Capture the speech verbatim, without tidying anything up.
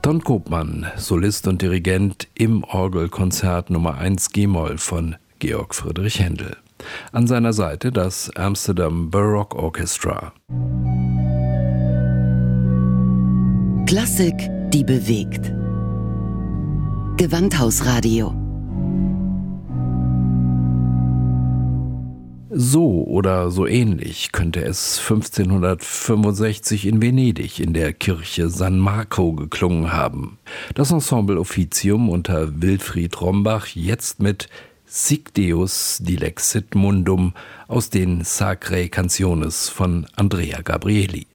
Ton Koopman, Solist und Dirigent im Orgelkonzert Nummer eins G-Moll von Georg Friedrich Händel. An seiner Seite das Amsterdam Baroque Orchestra. Klassik, die bewegt. Gewandhausradio. So oder so ähnlich könnte es fünfzehnhundertfünfundsechzig in Venedig in der Kirche San Marco geklungen haben. Das Ensemble Officium unter Wilfried Rombach jetzt mit Sic Deus dilexit mundum aus den Sacrae Canciones von Andrea Gabrieli.